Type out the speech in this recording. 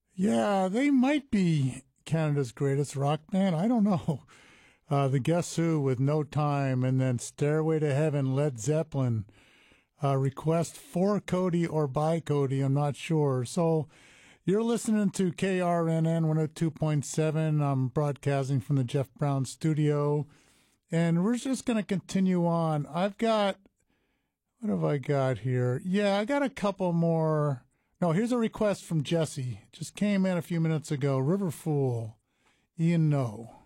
Yeah, they might be Canada's greatest rock band. I don't know. The Guess Who with No Time, and then Stairway to Heaven, Led Zeppelin. Request for Cody or by Cody, I'm not sure. So you're listening to KRNN 102.7. I'm broadcasting from the Jeff Brown studio, and we're just going to continue on. What have I got here? Yeah, I got a couple more. No, here's a request from Jesse. Just came in a few minutes ago. River Fool, Ian No.